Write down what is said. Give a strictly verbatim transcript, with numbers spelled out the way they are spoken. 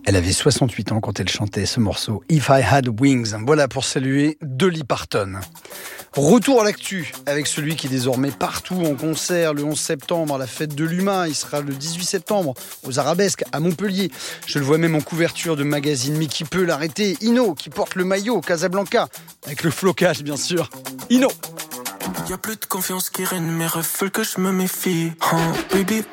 Elle avait soixante-huit ans quand elle chantait ce morceau If I Had Wings. Voilà pour saluer Dolly Parton. Retour à l'actu avec celui qui est désormais partout en concert le onze septembre à la fête de l'Humain. Il sera le dix-huit septembre aux Arabesques à Montpellier. Je le vois même en couverture de magazine, mais qui peut l'arrêter? Ino, qui porte le maillot Casablanca avec le flocage bien sûr. Ino. Y'a plus de confiance qui règne, mes refs veulent que je me méfie. Oh, baby,